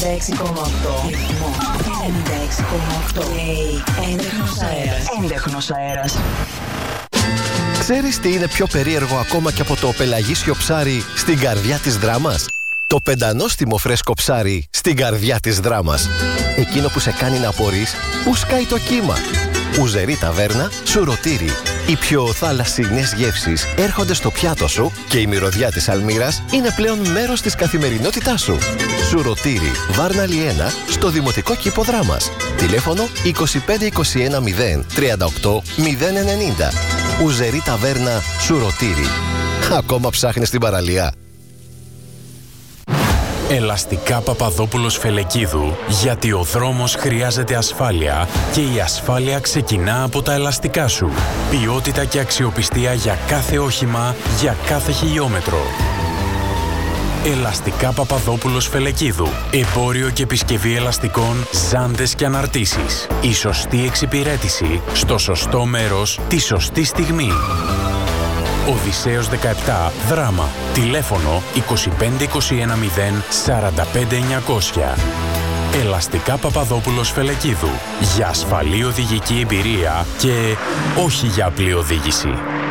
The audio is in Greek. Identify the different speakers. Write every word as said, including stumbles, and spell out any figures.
Speaker 1: ενενήντα έξι κόμμα οκτώ. ενενήντα έξι κόμμα οκτώ. Έντεχνος αέρας. Έντεχνος αέρας.
Speaker 2: Ξέρεις τι είναι πιο περίεργο ακόμα και από το πελαγίσιο ψάρι στην καρδιά της Δράμας? Το πεντανόστιμο φρέσκο ψάρι στην καρδιά της Δράμας. Εκείνο που σε κάνει να απορείς που σκάει το κύμα. Ουζερή ταβέρνα, Σουρωτήρι. Οι πιο θαλασσινές γεύσεις έρχονται στο πιάτο σου και η μυρωδιά της αλμύρας είναι πλέον μέρος της καθημερινότητάς σου. Σουρωτήρι, Βάρναλη ένα, στο Δημοτικό Κήπο Δράμας. Τηλέφωνο είκοσι πέντε είκοσι ένα μηδέν τριάντα οκτώ μηδέν ενενήντα. Ουζερή ταβέρνα, Σουρωτήρι. Ακόμα ψάχνεις την παραλία?
Speaker 3: Ελαστικά Παπαδόπουλος Φελεκίδου, γιατί ο δρόμος χρειάζεται ασφάλεια και η ασφάλεια ξεκινά από τα ελαστικά σου. Ποιότητα και αξιοπιστία για κάθε όχημα, για κάθε χιλιόμετρο. Ελαστικά Παπαδόπουλος Φελεκίδου. Εμπόριο και επισκευή ελαστικών, ζάντες και αναρτήσεις. Η σωστή εξυπηρέτηση στο σωστό μέρος, τη σωστή στιγμή. Οδυσσέως δεκαεπτά, Δράμα. Τηλέφωνο είκοσι πέντε είκοσι ένα μηδέν σαράντα πέντε εννιακόσια. Ελαστικά Παπαδόπουλος Φελεκίδου. Για ασφαλή οδηγική εμπειρία και όχι για απλή οδήγηση.